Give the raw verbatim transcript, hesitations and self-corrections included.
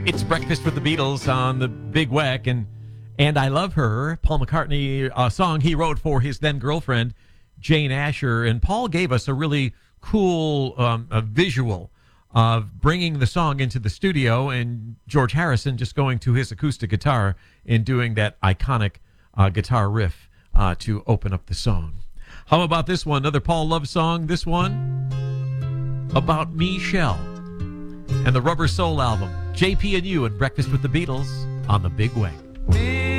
It's Breakfast with the Beatles on the Big Weck, and and I Love Her, Paul McCartney, a song he wrote for his then girlfriend, Jane Asher. And Paul gave us a really cool um, a visual of bringing the song into the studio and George Harrison just going to his acoustic guitar and doing that iconic uh, guitar riff uh, to open up the song. How about this one? Another Paul love song. This one about Michelle and the Rubber Soul album. J P and you and Breakfast with the Beatles on the Big Weck.